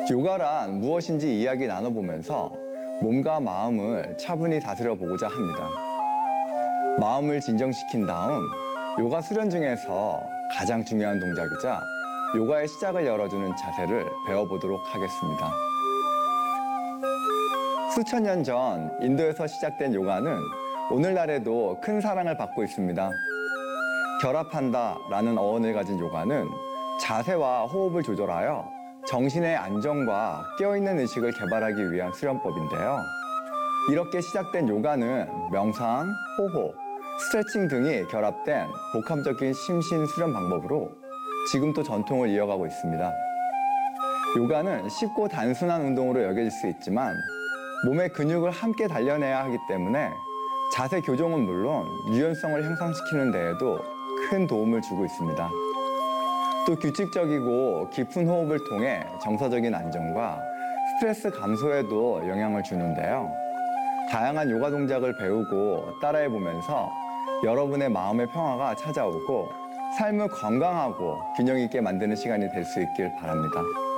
요가란 무엇인지 이야기 나눠보면서 몸과 마음을 차분히 다스려 보고자 합니다. 마음을 진정시킨 다음 요가 수련 중에서 가장 중요한 동작이자 요가의 시작을 열어주는 자세를 배워보도록 하겠습니다. 수천 년 전 인도에서 시작된 요가는 오늘날에도 큰 사랑을 받고 있습니다. 결합한다 라는 어원을 가진 요가는 자세와 호흡을 조절하여 정신의 안정과 깨어있는 의식을 개발하기 위한 수련법인데요. 이렇게 시작된 요가는 명상, 호흡, 스트레칭 등이 결합된 복합적인 심신 수련 방법으로 지금도 전통을 이어가고 있습니다. 요가는 쉽고 단순한 운동으로 여겨질 수 있지만 몸의 근육을 함께 단련해야 하기 때문에 자세 교정은 물론 유연성을 향상시키는 데에도 큰 도움을 주고 있습니다. 또 규칙적이고 깊은 호흡을 통해 정서적인 안정과 스트레스 감소에도 영향을 주는데요. 다양한 요가 동작을 배우고 따라해보면서 여러분의 마음의 평화가 찾아오고 삶을 건강하고 균형 있게 만드는 시간이 될 수 있길 바랍니다.